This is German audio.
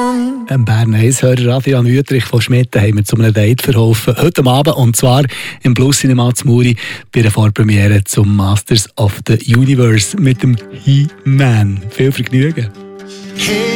Berner 1-Hörer Adrian Wüthrich von Schmitten haben wir zu einem Date verholfen. Heute Abend, und zwar im Plus Cinema zu Muri, bei der Vorpremiere zum Masters of the Universe mit dem He-Man. Viel Vergnügen.